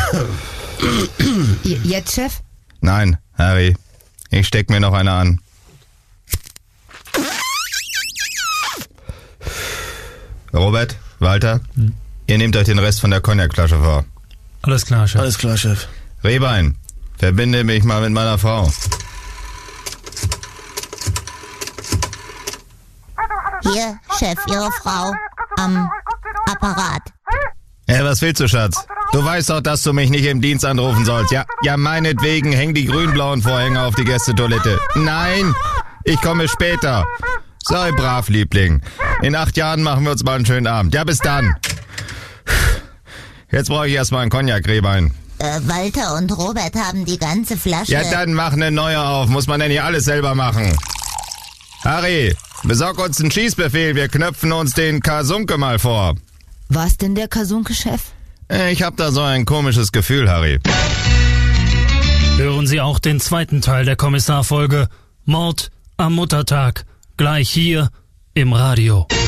Jetzt, Chef? Nein, Harry. Ich steck mir noch eine an. Robert, Walter, ihr nehmt euch den Rest von der Cognac-Flasche vor. Alles klar, Chef. Alles klar, Chef. Rehbein, verbinde mich mal mit meiner Frau. Hier, Chef, Ihre Frau am Apparat. Ja, was willst du, Schatz? Du weißt doch, dass du mich nicht im Dienst anrufen sollst. Ja, meinetwegen häng die grün-blauen Vorhänge auf die Gästetoilette. Nein, ich komme später. Sei brav, Liebling. In 8 Jahren machen wir uns mal einen schönen Abend. Ja, bis dann. Jetzt brauche ich erstmal einen Cognac, Rehbein. Walter und Robert haben die ganze Flasche. Ja, dann mach eine neue auf. Muss man denn hier alles selber machen? Harry, besorg uns einen Schießbefehl. Wir knöpfen uns den Kasunke mal vor. Was denn der Kasunke-Chef? Ich hab da so ein komisches Gefühl, Harry. Hören Sie auch den zweiten Teil der Kommissarfolge Mord am Muttertag. Gleich hier im Radio.